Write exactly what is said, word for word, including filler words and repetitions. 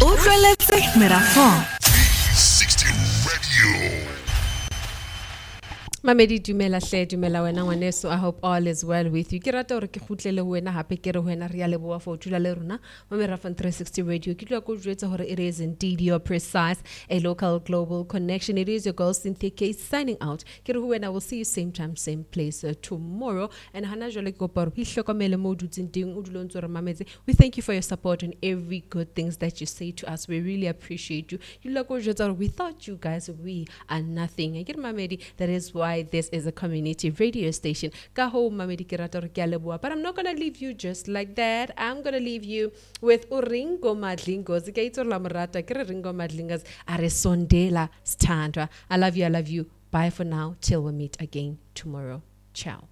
utlweletse Merafong three sixty Radio. Mamedi dumela hle dumela wena ngwaneso. I hope all is well with you. Ke rata hore ke kgutlele ho wena hape ke re ho wena re ya leboa for tula le rona mo Merafong three sixty Radio. Ke tloa go jwetsa hore it is indeed your precise a local global connection. It is your girl Cynthia K signing out. Ke re ho wena, we'll see you same time same place uh, tomorrow. And hana jwale ke kopa hore hi hlokomele mo dutseng teng o dula ntse re mametse. We thank you for your support and every good things that you say to us. We really appreciate you. You look go jwetsa hore we thought you guys we are nothing. I get mamedi, that is why this is a community radio station. Ka ho mamedi ke rata hore ke a leboa. But I'm not going to leave you just like that. I'm going to leave you with Uringo Madlingos. Ke itse la morata ke re Ringo Madlingos are sondela standwa. I love you, I love you. Bye for now till we meet again tomorrow. Ciao.